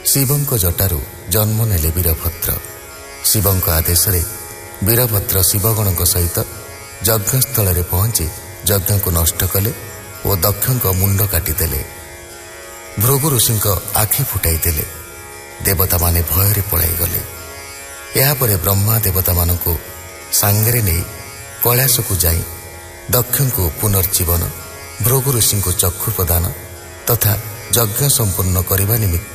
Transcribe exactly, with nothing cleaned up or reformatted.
ଶିବଙ୍କ ଜଟାରୁ ଜନ୍ମ ନେଲେ ବୀରଭଦ୍ର। ଶିବଙ୍କ ଆଦେଶରେ ବୀରଭଦ୍ର ଶିବଗଣଙ୍କ ସହିତ ଯଜ୍ଞସ୍ଥଳରେ ପହଞ୍ଚି ଯଜ୍ଞକୁ ନଷ୍ଟ କଲେ ଓ ଦକ୍ଷଙ୍କ ମୁଣ୍ଡ କାଟିଦେଲେ। ଭୃଗୁ ଋଷିଙ୍କ ଆଖି ଫୁଟାଇ ଦେଲେ। ଦେବତାମାନେ ଭୟରେ ପଳାଇଗଲେ। ଏହାପରେ ବ୍ରହ୍ମା ଦେବତାମାନଙ୍କୁ ସାଙ୍ଗରେ ନେଇ କୈଳାସକୁ ଯାଇ ଦକ୍ଷଙ୍କୁ ପୁନର୍ଜୀବନ, ଭୃଗୁ ଋଷିଙ୍କୁ ଚକ୍ଷୁ ପ୍ରଦାନ ତଥା ଯଜ୍ଞ ସମ୍ପୂର୍ଣ୍ଣ କରିବା ନିମିତ୍ତ